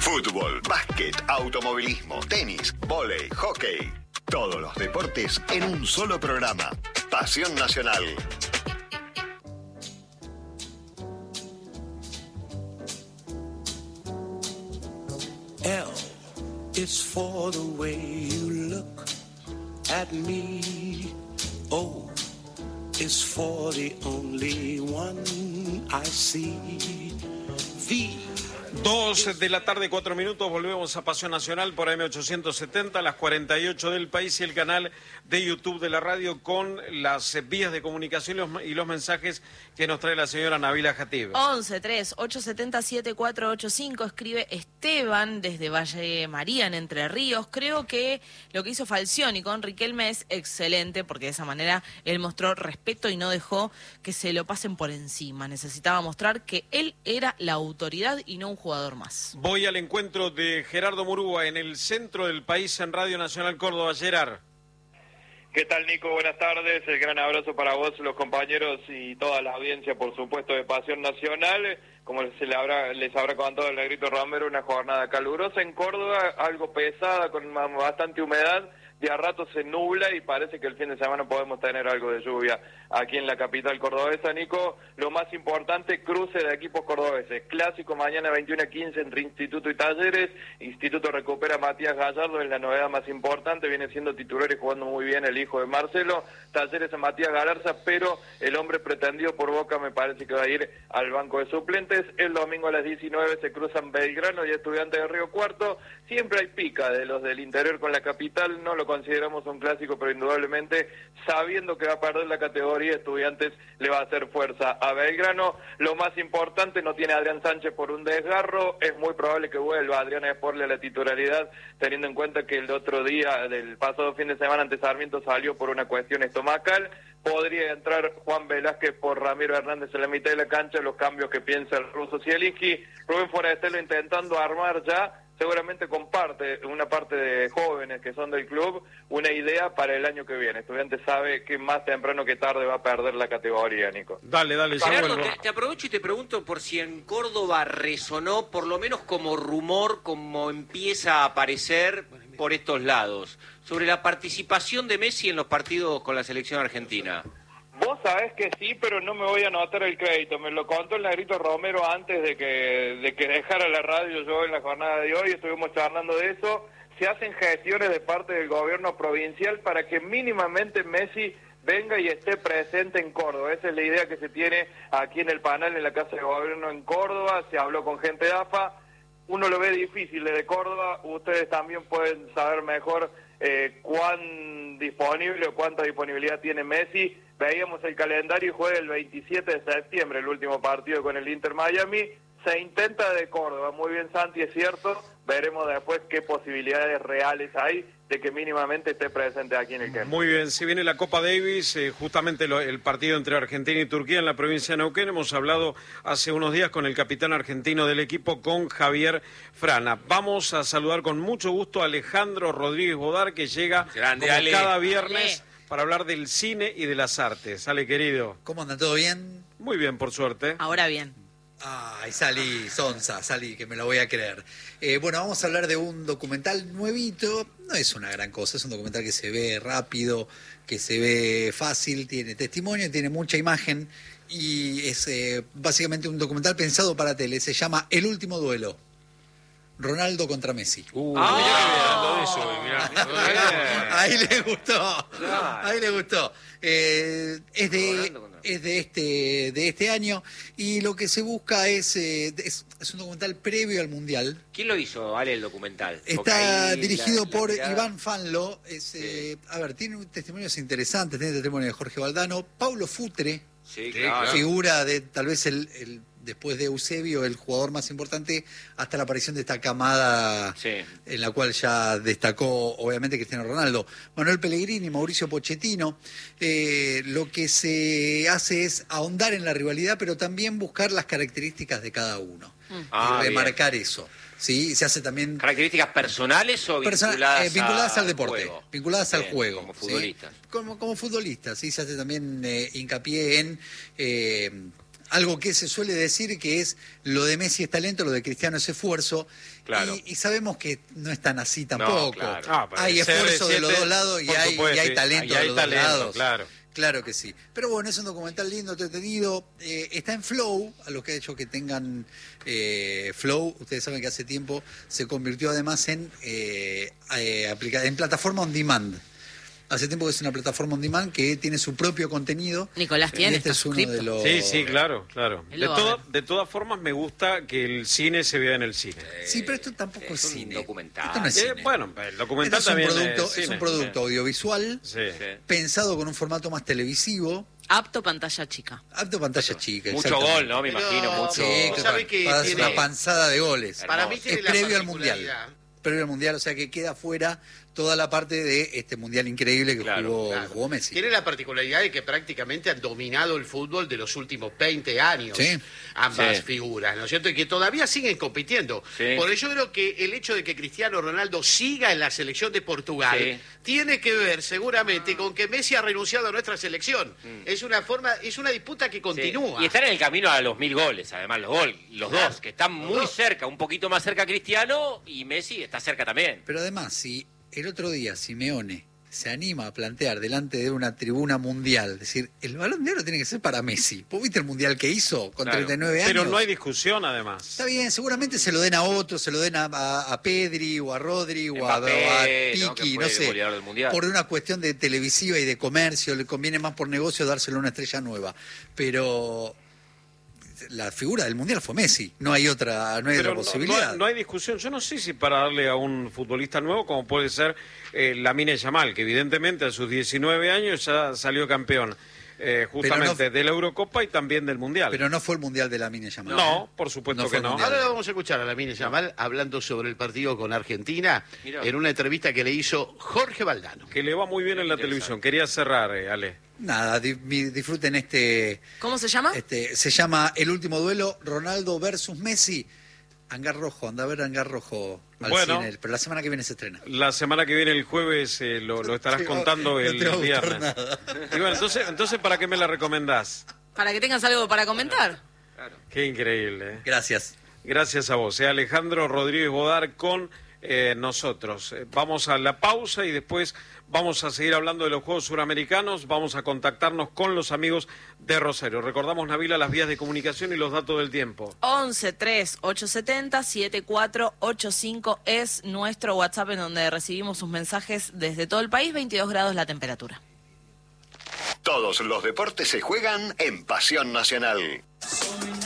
Fútbol, básquet, automovilismo, tenis, vóley, hockey. Todos los deportes en un solo programa. Pasión Nacional. L is for the way you look at me. O is for the only one I see. V. 2 de la tarde, 4 minutos, volvemos a Pasión Nacional por AM870, las 48 del país y el canal de YouTube de la radio con las vías de comunicación y los mensajes que nos trae la señora Nabila Jatib. 11-3-870-7485, escribe Esteban desde Valle María, en Entre Ríos. Creo que lo que hizo Falcioni con Riquelme es excelente, porque de esa manera él mostró respeto y no dejó que se lo pasen por encima. Necesitaba mostrar que él era la autoridad y no un jugador más. Voy al encuentro de Gerardo Murúa en el centro del país en Radio Nacional Córdoba. Gerard. ¿Qué tal, Nico? Buenas tardes. El gran abrazo para vos, los compañeros y toda la audiencia, por supuesto, de Pasión Nacional. Como les habrá contado el Negrito Romero, una jornada calurosa en Córdoba, algo pesada, con bastante humedad. De a rato se nubla y parece que el fin de semana podemos tener algo de lluvia aquí en la capital cordobesa, Nico. Lo más importante, cruce de equipos cordobeses. Clásico mañana 21:15 entre Instituto y Talleres. Instituto recupera a Matías Gallardo, es la novedad más importante. Viene siendo titular y jugando muy bien el hijo de Marcelo. Talleres a Matías Galarza, pero el hombre pretendido por Boca me parece que va a ir al banco de suplentes. El domingo a las 19 se cruzan Belgrano y Estudiantes de Río Cuarto. Siempre hay pica de los del interior con la capital, no lo consideramos un clásico, pero indudablemente, sabiendo que va a perder la categoría, Estudiantes le va a hacer fuerza a Belgrano. Lo más importante, no tiene a Adrián Sánchez por un desgarro, es muy probable que vuelva Adrián Esporle a la titularidad, teniendo en cuenta que el otro día, del pasado fin de semana ante Sarmiento, salió por una cuestión estomacal. Podría entrar Juan Velázquez por Ramiro Hernández en la mitad de la cancha, los cambios que piensa el ruso Zielinski. Rubén Forastelo intentando armar ya, seguramente una parte de jóvenes que son del club, una idea para el año que viene. Estudiantes sabe que más temprano que tarde va a perder la categoría, Nico. Dale, Gerardo, te aprovecho y te pregunto por si en Córdoba resonó, por lo menos como rumor, como empieza a aparecer por estos lados, sobre la participación de Messi en los partidos con la selección argentina. Vos sabés que sí, pero no me voy a anotar el crédito. Me lo contó el Negrito Romero antes de que dejara la radio yo en la jornada de hoy. Estuvimos charlando de eso. Se hacen gestiones de parte del gobierno provincial para que mínimamente Messi venga y esté presente en Córdoba. Esa es la idea que se tiene aquí en el panel, en la Casa de Gobierno en Córdoba. Se habló con gente de AFA. Uno lo ve difícil desde Córdoba. Ustedes también pueden saber mejor cuán disponible o cuánta disponibilidad tiene Messi. Veíamos el calendario y juega el 27 de septiembre, el último partido con el Inter Miami. Se intenta de Córdoba, muy bien Santi, es cierto. Veremos después qué posibilidades reales hay de que mínimamente esté presente aquí en el campo. Muy bien, si viene la Copa Davis, justamente el partido entre Argentina y Turquía en la provincia de Neuquén. Hemos hablado hace unos días con el capitán argentino del equipo, con Javier Frana. Vamos a saludar con mucho gusto a Alejandro Rodríguez Bodar, que llega cada viernes para hablar del cine y de las artes. Sale, querido. ¿Cómo anda? ¿Todo bien? Muy bien, por suerte. Ahora bien. Ay, salí, que me lo voy a creer. Bueno, vamos a hablar de un documental nuevito. No es una gran cosa, es un documental que se ve rápido, que se ve fácil, tiene testimonio, tiene mucha imagen y es básicamente un documental pensado para tele. Se llama El Último Duelo. Ronaldo contra Messi. Ahí le gustó. Ahí le gustó. Es de este año y lo que se busca es un documental previo al Mundial. ¿Quién lo hizo, Ale, el documental? Está dirigido por Iván Fanlo. A ver, tiene testimonios interesantes. Tiene testimonio de Jorge Valdano, Paulo Futre, figura de tal vez después de Eusebio, el jugador más importante hasta la aparición de esta camada en la cual ya destacó obviamente Cristiano Ronaldo. Manuel Pellegrini, Mauricio Pochettino. Lo que se hace es ahondar en la rivalidad, pero también buscar las características de cada uno y remarcar eso. Sí, se hace también... ¿Características personales o vinculadas al deporte? Juego? Vinculadas al juego. Como futbolistas. ¿Sí? Como futbolistas, sí, se hace también hincapié en Algo que se suele decir que es lo de Messi es talento, lo de Cristiano es esfuerzo. Claro. Y sabemos que no es tan así tampoco. Claro. Hay esfuerzo de los dos lados y hay talento de los dos lados. Claro que sí. Pero bueno, es un documental lindo, entretenido. Está en Flow, a los que ha hecho que tengan Flow. Ustedes saben que hace tiempo se convirtió además en plataforma on demand. Hace tiempo que es una plataforma on demand que tiene su propio contenido. Nicolás tiene, este es uno de los... Sí, claro. De todas formas me gusta que el cine se vea en el cine. Sí, pero esto tampoco es un cine. documental. Esto no es cine. Bueno, el documental también es un producto audiovisual pensado con un formato más televisivo. Apto pantalla chica. Apto pantalla chica. Mucho gol, ¿no? Me imagino, mucho. Sí, claro, tiene una panzada de goles. Para mí tiene es la previo al Mundial. Previo al Mundial, o sea que queda fuera toda la parte de este Mundial increíble que jugó Messi. Tiene la particularidad de que prácticamente han dominado el fútbol de los últimos 20 años, ambas figuras, ¿no es cierto? Y que todavía siguen compitiendo. Sí. Por eso yo creo que el hecho de que Cristiano Ronaldo siga en la selección de Portugal tiene que ver seguramente con que Messi ha renunciado a nuestra selección. Es una disputa que continúa. Y están en el camino a los 1000 goles, además los dos, que están muy cerca, un poquito más cerca Cristiano, y Messi está cerca también. Pero además, si el otro día Simeone se anima a plantear delante de una tribuna mundial, decir, el Balón de Oro tiene que ser para Messi. ¿Vos viste el mundial que hizo con 39 años? Pero no hay discusión, además. Está bien, seguramente se lo den a otros, se lo den a Pedri o a Rodri o a Piqui, no sé. Por una cuestión de televisiva y de comercio, le conviene más por negocio dárselo a una estrella nueva. Pero la figura del Mundial fue Messi, no hay otra posibilidad. No hay discusión. Yo no sé si para darle a un futbolista nuevo, como puede ser Lamine Yamal, que evidentemente a sus 19 años ya salió campeón justamente de la Eurocopa y también del Mundial. Pero no fue el Mundial de Lamine Yamal. No, por supuesto que no. Ahora vamos a escuchar a Lamine Yamal hablando sobre el partido con Argentina en una entrevista que le hizo Jorge Valdano. Que le va muy bien en la televisión. Quería cerrar, Ale. Nada, disfruten ¿Cómo se llama? Se llama El Último Duelo, Ronaldo versus Messi. Hangar Rojo, anda a ver Hangar Rojo al cine, pero la semana que viene se estrena. La semana que viene, el jueves, lo estarás contando el viernes. Y bueno, entonces, ¿para qué me la recomendás? Para que tengas algo para comentar. Claro. Qué increíble. Gracias. Gracias a vos. Alejandro Rodríguez Bodar con nosotros. Vamos a la pausa y después vamos a seguir hablando de los Juegos Suramericanos. Vamos a contactarnos con los amigos de Rosario. Recordamos, Nabila, las vías de comunicación y los datos del tiempo. 11-3870-7485 es nuestro WhatsApp en donde recibimos sus mensajes desde todo el país. 22 grados la temperatura. Todos los deportes se juegan en Pasión Nacional.